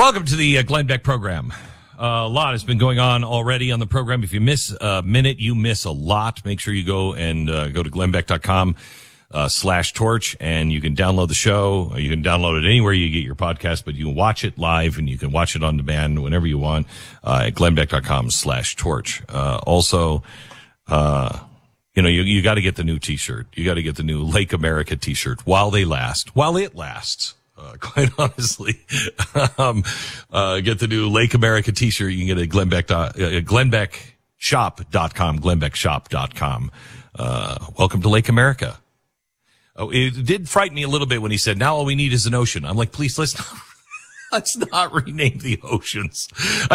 Welcome to the Glenn Beck program. A lot has been going on already on the program. If you miss a minute, you miss a lot. Make sure you go and go to glennbeck.com /torch, and you can download the show. You can download it anywhere you get your podcast, but you can watch it live and you can watch it on demand whenever you want at glennbeck.com /torch. Also, you got to get the new T-shirt. You got to get the new Lake America T-shirt while it lasts. Quite honestly, get the new Lake America T-shirt. You can get it at glennbeckshop.com, glennbeckshop.com. Welcome to Lake America. Oh, it did frighten me a little bit when he said, now all we need is an ocean. I'm like, please, let's not rename the oceans.